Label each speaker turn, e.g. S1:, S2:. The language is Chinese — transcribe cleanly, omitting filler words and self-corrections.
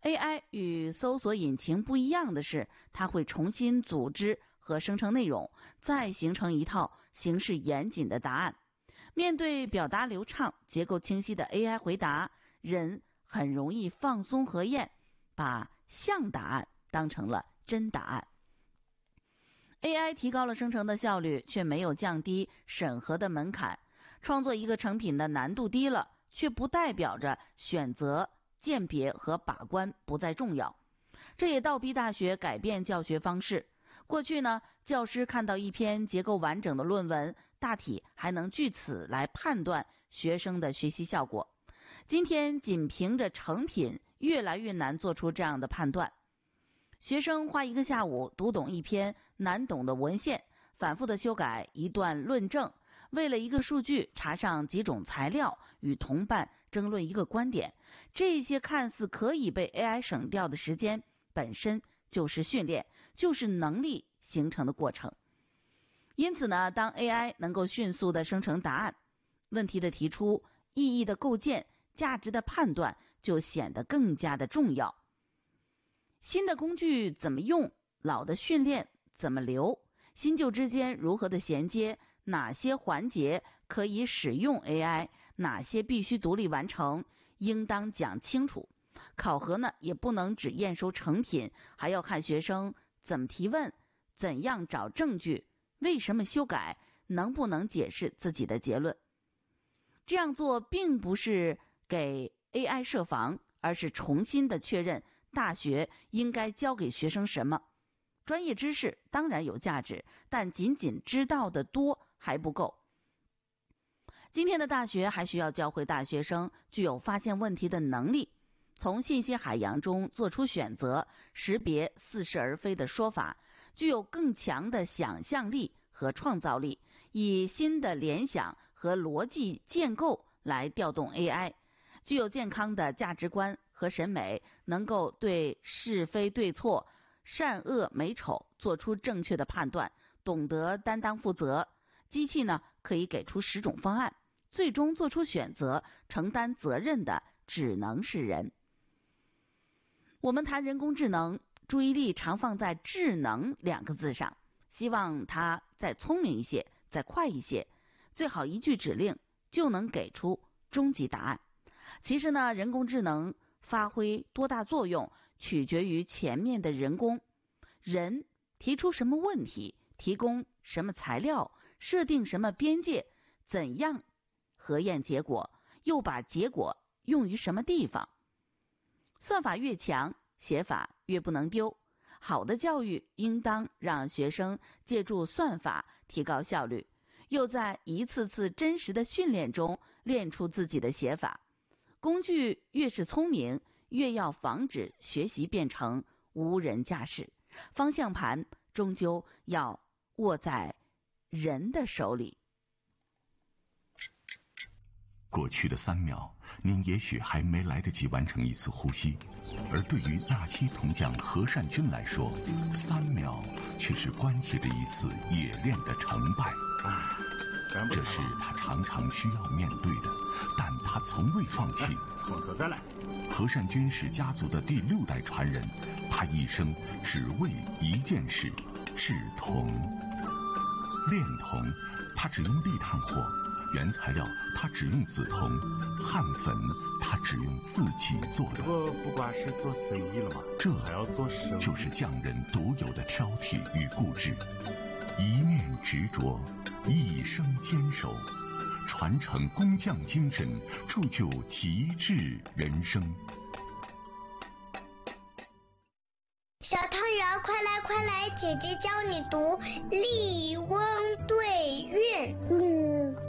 S1: AI 与搜索引擎不一样的是，它会重新组织和生成内容，再形成一套形式严谨的答案。面对表达流畅、结构清晰的 AI 回答，人很容易放松合厌，把像答案当成了真答案。AI 提高了生成的效率，却没有降低审核的门槛。创作一个成品的难度低了，却不代表着选择、鉴别和把关不再重要。这也倒逼大学改变教学方式。过去呢，教师看到一篇结构完整的论文，大体还能据此来判断学生的学习效果。今天仅凭着成品，越来越难做出这样的判断。学生花一个下午读懂一篇难懂的文献，反复的修改一段论证，为了一个数据查上几种材料，与同伴争论一个观点，这些看似可以被 AI 省掉的时间，本身就是训练，就是能力形成的过程。因此呢，当 AI 能够迅速的生成答案，问题的提出、意义的构建、价值的判断就显得更加的重要。新的工具怎么用，老的训练怎么留，新旧之间如何的衔接，哪些环节可以使用 AI， 哪些必须独立完成，应当讲清楚。考核呢，也不能只验收成品，还要看学生怎么提问，怎样找证据，为什么修改，能不能解释自己的结论。这样做并不是给 AI 设防，而是重新的确认大学应该教给学生什么。专业知识当然有价值，但仅仅知道的多还不够。今天的大学还需要教会大学生具有发现问题的能力，从信息海洋中做出选择，识别似是而非的说法，具有更强的想象力和创造力，以新的联想和逻辑建构来调动 AI， 具有健康的价值观和审美，能够对是非对错、善恶美丑做出正确的判断，懂得担当负责。机器呢，可以给出10种方案，最终做出选择、承担责任的只能是人。我们谈人工智能，注意力常放在智能2个字上，希望它再聪明一些，再快一些，最好一句指令就能给出终极答案。其实呢，人工智能发挥多大作用，取决于前面的人工。人提出什么问题，提供什么材料，设定什么边界，怎样核验结果，又把结果用于什么地方。算法越强，写法越不能丢。好的教育应当让学生借助算法提高效率，又在一次次真实的训练中练出自己的写法。工具越是聪明，越要防止学习变成无人驾驶，方向盘终究要握在人的手里。
S2: 过去的3秒，您也许还没来得及完成一次呼吸，而对于纳西铜匠何善君来说，3秒却是关系着一次冶炼的成败。这是他常常需要面对的，但他从未放弃。
S3: 从头再来。
S2: 何善君是家族的第6代传人，他一生只为一件事：制铜。炼铜，他只用砾炭火；原材料，他只用紫铜；焊粉，他只用自己做的。
S3: 不光是做生意了吗？
S2: 这
S3: 还要做生意，
S2: 就是匠人独有的挑剔与固执，一念执着，一生坚守，传承工匠精神，铸就极致人生。
S4: 小汤圆，快来快来，姐姐教你读《笠翁对韵》。